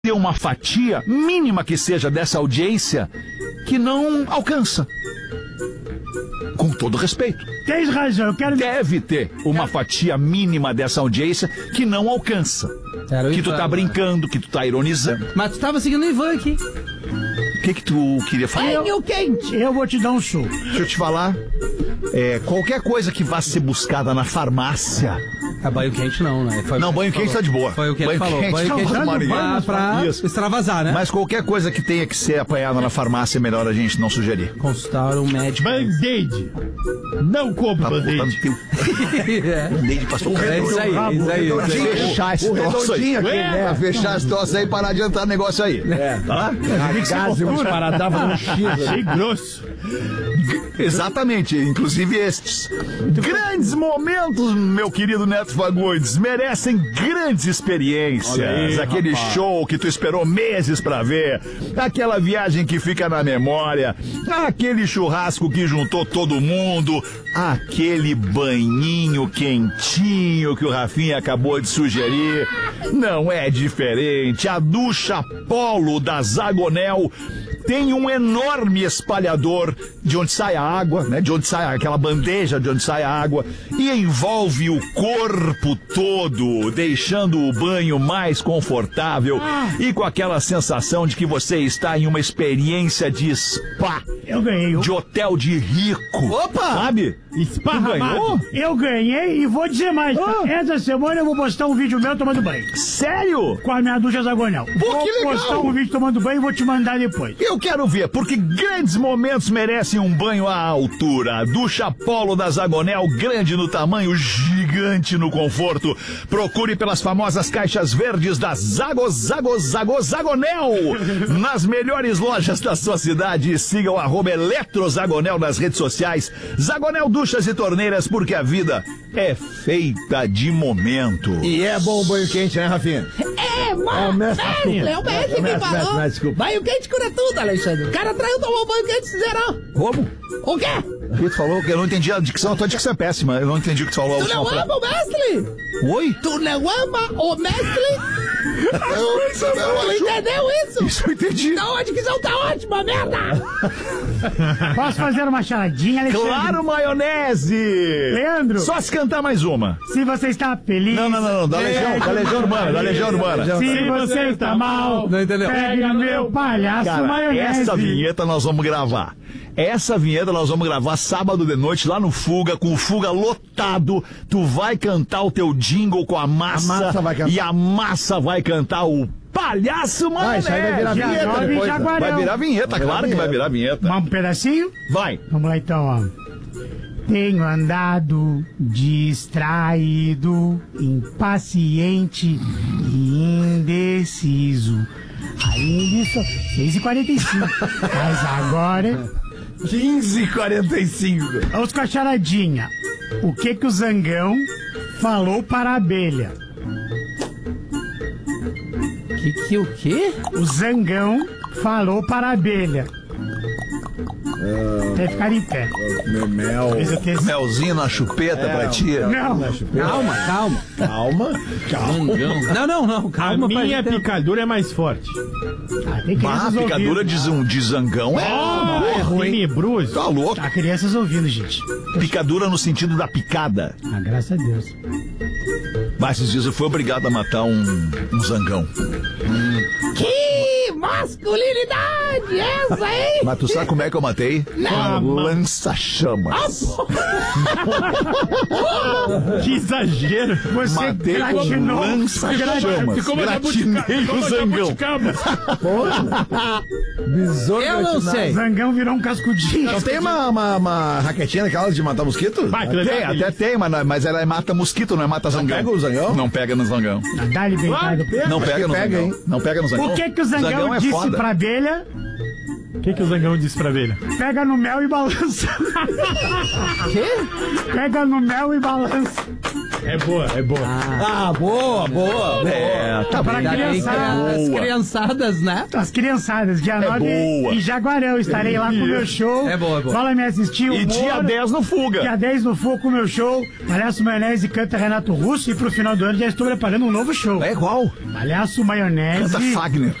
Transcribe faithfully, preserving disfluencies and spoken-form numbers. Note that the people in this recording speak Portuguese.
ter uma fatia mínima que seja dessa audiência que não alcança. Com todo respeito. Tens razão, eu quero... Deve ter uma fatia mínima dessa audiência que não alcança. Era o que tu Ivan, tá brincando, que tu tá ironizando. Mas tu tava seguindo o Ivan aqui. O que que tu queria falar? Eu, quente. Eu vou te dar um show. Deixa eu te falar. É, qualquer coisa que vá ser buscada na farmácia... É banho quente não, né? Foi Não, banho quente falou. tá de boa. Foi o que ele banho falou. Quente, banho quente não, pra, Maria. pra Isso. extravasar, né? Mas qualquer coisa que tenha que ser apanhada na farmácia é melhor a gente não sugerir. Consultar um médico. Band-aid. Não compre Tá botando band-aid. teu É. band-aid pra sua É isso aí, é isso aí. É isso aí. Fechar esse troço aí. aqui, né? Pra fechar esse troço aí e parar de adiantar o negócio aí. É. Tá? Gase, umas paradas no X. Achei grosso. Exatamente, inclusive estes. Grandes momentos, meu querido Neto Fagundes, merecem grandes experiências. Olha aí, aquele rapaz. show que tu esperou meses pra ver, aquela viagem que fica na memória, aquele churrasco que juntou todo mundo, aquele banhinho quentinho que o Rafinha acabou de sugerir. Não é diferente. A ducha Polo da Zagonel tem um enorme espalhador de onde sai a água, né? De onde sai aquela bandeja de onde sai a água e envolve o corpo todo, deixando o banho mais confortável e com aquela sensação de que você está em uma experiência de spa. Eu ganhei. De hotel de rico. Opa! Sabe? Esparramado. Ganhou? Eu ganhei e vou dizer mais. Ah. Essa semana eu vou postar um vídeo meu tomando banho. Sério? Com a minha ducha Zagonel. Vou que legal. postar um vídeo tomando banho e vou te mandar depois. Eu quero ver, porque grandes momentos merecem um banho à altura. Ducha Polo da Zagonel, grande no tamanho, gigante no conforto. Procure pelas famosas caixas verdes da Zago, Zago, Zago, Zagonel. Nas melhores lojas da sua cidade, siga o arroba Eletrozagonel nas redes sociais. Zagonel Duchas e Torneiras, porque a vida é feita de momento. E é bom o banho quente, né, Rafinha? É, mano, É o mestre Rafinha. é o mestre É o que mestre, falou. mestre, mestre, desculpa. Banho quente cura tudo, Alexandre. O cara traiu, tomou banho quente, zerou. Como? O quê? O que tu falou? Que eu não entendi a dicção, a tua dicção é péssima. Eu não entendi o que tu falou. Tu não ama o mestre? Oi? Tu não ama o mestre? Tu entendeu isso? Isso eu entendi. Então a dicção tá ótima, merda. Posso fazer uma charadinha, Alexandre? Claro, maionese! Leandro. Só se cantar mais uma. Se você está feliz... Não, não, não, não. Da Legião, da Legião Urbana, da Legião Urbana. Se você está mal... Não entendeu? Pega meu palhaço Cara, maionese. essa vinheta nós vamos gravar. Essa vinheta nós vamos gravar sábado de noite lá no Fuga, com o Fuga lotado. Tu vai cantar o teu jingle com a massa, A massa vai cantar. e a massa vai cantar o palhaço Ah, maionese. isso aí vai virar Dia vinheta nove, depois. né? Jaguarão. Vai virar vinheta, Vai virar claro que vai virar vinheta. Um pedacinho? Vai. Vamos lá então, ó. Tenho andado distraído, impaciente e indeciso. Ainda só seis e quarenta e cinco. Mas agora, quinze e quarenta e cinco. vamos com a charadinha. O que que o Zangão falou para a abelha? Que que o quê? O Zangão falou para a abelha. Até ficar em pé. Meu mel. Talvez eu tenha- Melzinho na chupeta pra ti. Não, Calma, calma. Calma. Calma. Não, não, não, A calma. pra minha gente ter- picadura é mais forte. ah, tem Bah, crianças picadura ouvindo. de, zan- de zangão é. Ah, é ruim. Bruce. Tá louco. Tá, crianças ouvindo, gente. Picadura no sentido da picada. Ah, graças a Deus. Mas esses dias eu fui obrigado a matar um, um zangão. Que masculinidade essa, hein? Mas tu sabe como é que eu matei? Lança-chamas. Que exagero. Você Matei com gratinou. lança-chamas. Ficou uma Gratinei jabuticaba. o zangão. Besouro Eu não gratinado. sei. Zangão virou um cascudinho. Não tem uma, uma, uma raquetinha daquelas de matar mosquito? Vai, aquilo ali Tem, é até delícia. tem, mas, mas ela é mata mosquito, não é mata zangão. pega o zangão? Não pega no zangão. Dá-lhe bem Claro, tarde. Não pega no pega, zangão. hein? Não pega no zangão. O que que o Zangão, é disse foda. pra abelha? O que, que o Zangão disse pra abelha? Pega no mel e balança. Quê? Pega no mel e balança. É boa, é boa. Ah, boa, boa. É, tá Pra bem. Ainda bem que criançada. as Boa. criançadas, né? As criançadas, dia nove boa. em Jaguarão. Estarei lá com o meu show. É boa, é boa. Fala me assistir. E humor. dia dez no Fuga. Dia dez no Foco, meu show. Palhaço Maionese canta Renato Russo. E pro final do ano já estou preparando um novo show. É igual. Palhaço Maionese. Canta Fagner.